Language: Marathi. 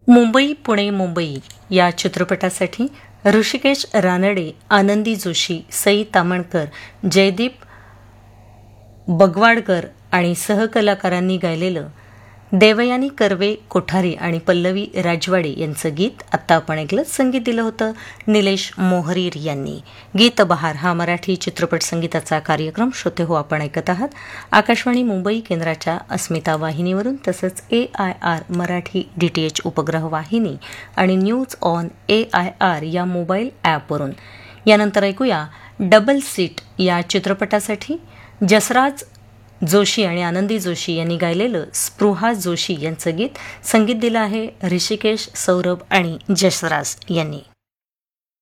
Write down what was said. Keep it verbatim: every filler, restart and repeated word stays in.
मुंबई पुणे मुंबई या चित्रपटासाठी ऋषिकेश रानडे, आनंदी जोशी, सई तामणकर, जयदीप बगवाडकर आणि सहकलाकारांनी गायलेलं देवयानी कर्वे कोठारी आणि पल्लवी राजवाडे यांचं गीत आत्ता आपण ऐकलं. संगीत दिलं होतं निलेश मोहरीर यांनी. गीत बहार हा मराठी चित्रपट संगीताचा कार्यक्रम श्रोते हो आपण ऐकत आहात आकाशवाणी मुंबई केंद्राच्या अस्मिता वाहिनीवरून, तसंच ए I R Marathi D T H उपग्रह वाहिनी आणि news on A I R या मोबाईल ॲपवरून. यानंतर ऐकूया डबल सीट या चित्रपटासाठी जसराज जोशी आणि आनंदी जोशी यांनी गायलेलं स्पृहा जोशी यांचं गीत. संगीत दिलं आहे ऋषिकेश, सौरभ आणि जसराज यांनी.